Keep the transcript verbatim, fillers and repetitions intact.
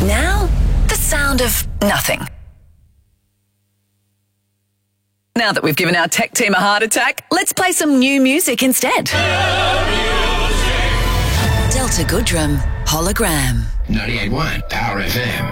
Now, the sound of nothing. Now that we've given our tech team a heart attack, let's play some new music instead. Delta Goodrum, Hologram. ninety-eight point one Power F M.